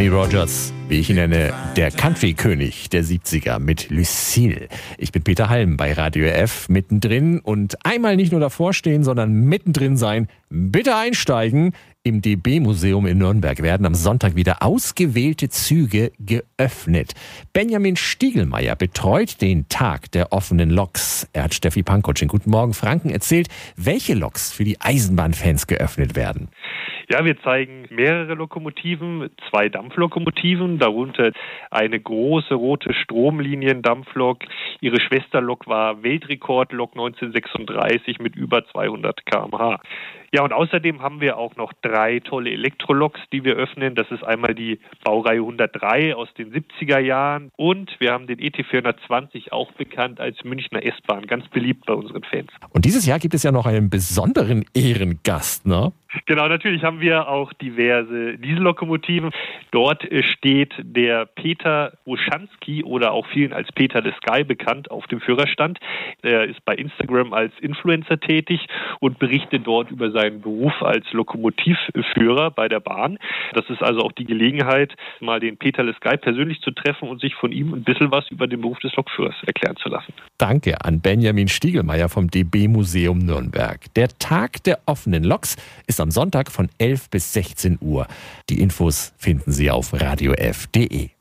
Kenny Rogers, wie ich ihn nenne, der Country-König der 70er mit Lucille. Ich bin Peter Halm bei Radio F, mittendrin und einmal nicht nur davor stehen, sondern mittendrin sein. Bitte einsteigen. Im DB-Museum in Nürnberg werden am Sonntag wieder ausgewählte Züge geöffnet. Benjamin Stiegelmeier betreut den Tag der offenen Loks. Er hat Steffi Pankotsch in Guten Morgen Franken erzählt, welche Loks für die Eisenbahnfans geöffnet werden. Ja, wir zeigen mehrere Lokomotiven, 2 Dampflokomotiven, darunter eine große rote Stromliniendampflok. Ihre Schwesterlok war Weltrekordlok 1936 mit über 200 km/h. Ja, und außerdem haben wir auch noch 3 tolle Elektroloks, die wir öffnen. Das ist einmal die Baureihe 103 aus den 70er Jahren und wir haben den ET 420, auch bekannt als Münchner S-Bahn, ganz beliebt bei unseren Fans. Und dieses Jahr gibt es ja noch einen besonderen Ehrengast, ne? Genau, natürlich haben wir auch diverse Diesellokomotiven. Dort steht der Peter Uschanski oder auch vielen als Peter the Sky bekannt auf dem Führerstand. Er ist bei Instagram als Influencer tätig und berichtet dort über seinen Beruf als Lokomotivführer bei der Bahn. Das ist also auch die Gelegenheit, mal den Peter the Sky persönlich zu treffen und sich von ihm ein bisschen was über den Beruf des Lokführers erklären zu lassen. Danke an Benjamin Stiegelmeier vom DB-Museum Nürnberg. Der Tag der offenen Loks ist am Sonntag von 11 bis 16 Uhr. Die Infos finden Sie auf radiof.de.